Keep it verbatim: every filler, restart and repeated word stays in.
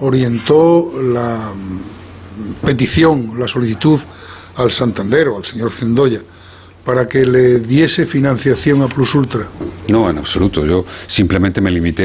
orientó la petición, la solicitud al Santander o al señor Cendoya para que le diese financiación a Plus Ultra? No, en absoluto. Yo simplemente me limité